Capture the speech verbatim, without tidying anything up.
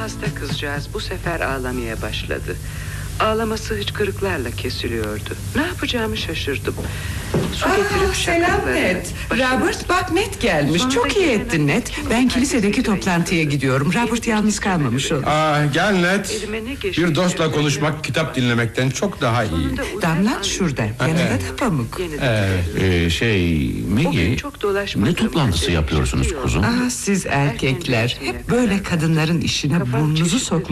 hasta kızcağız bu sefer ağlamaya başladı. Ağlaması hıçkırıklarla kesiliyordu. Ne yapacağımı şaşırdım. Su getirip Aa, selam Ned. Robert, bak Ned gelmiş. Sonunda Çok iyi gelen ettin Ned. Ben kilisedeki toplantıya gidiyorum. Robert yalnız kalmamış olur. Aa, gel Ned. Elime ne geçti? Bir dostla konuşmak kitap dinlemekten çok daha iyi. Sonunda uzak Damlat kaldım. şurada. Yanında da Pamuk. Yeniden Ee, şey O gün Maggie, çok dolaşmadığım ne toplantısı yerde yapıyorsunuz yaşıyor. kuzum? Ah, siz erkekler hep böyle kadınların işine burnunuzu sokmak